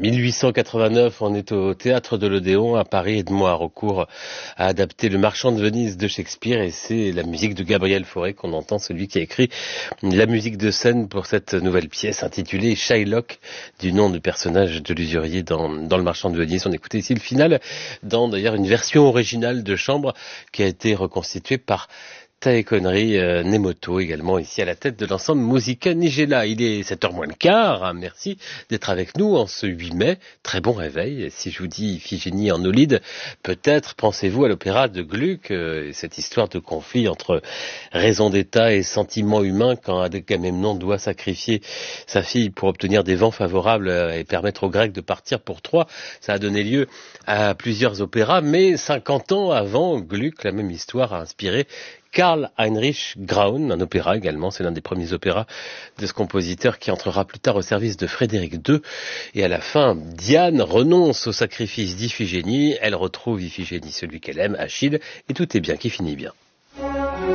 1889, on est au théâtre de l'Odéon à Paris. Edmond Haraucourt a adapté Le Marchand de Venise de Shakespeare et c'est la musique de Gabriel Fauré qu'on entend, celui qui a écrit la musique de scène pour cette nouvelle pièce intitulée Shylock, du nom du personnage de l'usurier dans Le Marchand de Venise. On écoutait ici le final dans d'ailleurs une version originale de chambre qui a été reconstituée par Tae Connery Nemoto, également ici à la tête de l'ensemble Musica Nigella. Il est 7h moins le quart. Merci d'être avec nous en ce 8 mai. Très bon réveil. Si je vous dis Iphigénie en Aulide, peut-être pensez-vous à l'opéra de Gluck, cette histoire de conflit entre raison d'État et sentiment humain quand Agamemnon doit sacrifier sa fille pour obtenir des vents favorables et permettre aux Grecs de partir pour Troie. Ça a donné lieu à plusieurs opéras, mais 50 ans avant, Gluck, la même histoire a inspiré Karl Heinrich Graun, un opéra également, c'est l'un des premiers opéras de ce compositeur qui entrera plus tard au service de Frédéric II. Et à la fin, Diane renonce au sacrifice d'Iphigénie, elle retrouve Iphigénie, celui qu'elle aime, Achille, et tout est bien qui finit bien.